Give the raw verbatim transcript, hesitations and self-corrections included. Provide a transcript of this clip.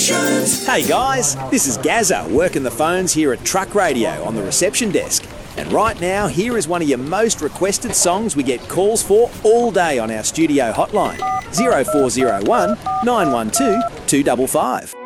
Hey guys, this is Gazza working the phones here at Truck Radio on the reception desk. And right now, here is one of your most requested songs we get calls for all day on our studio hotline, zero four zero one, nine one two, two five five.